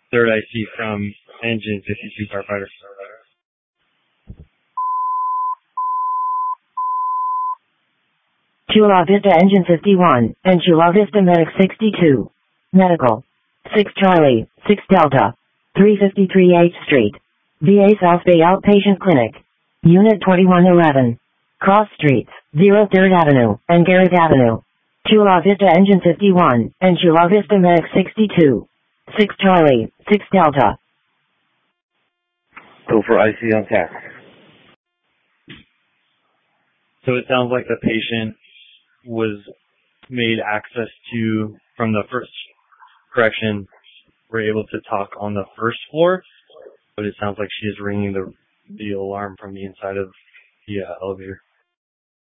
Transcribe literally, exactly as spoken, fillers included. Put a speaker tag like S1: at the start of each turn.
S1: Third I C from Engine fifty-two firefighter.
S2: Chula Vista Engine fifty-one, and Chula Vista Medic sixty-two. Medical. six Charlie, six Delta. three fifty-three eighth Street. V A South Bay Outpatient Clinic. Unit twenty-one eleven. Cross Streets, zero third Avenue, and Garrett Avenue. Chula Vista Engine fifty-one, and Chula Vista Medic sixty-two. six Charlie, six Delta.
S3: Go for I C on task.
S1: So it sounds like the patient was made access to from the first correction. We're able to talk on the first floor, but it sounds like she is ringing the the alarm from the inside of the uh, elevator.